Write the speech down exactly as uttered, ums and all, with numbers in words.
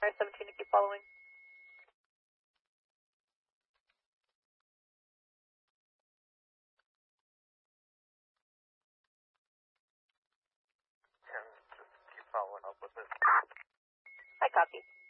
R seventeen to keep following. And just keep following up with it. I copy.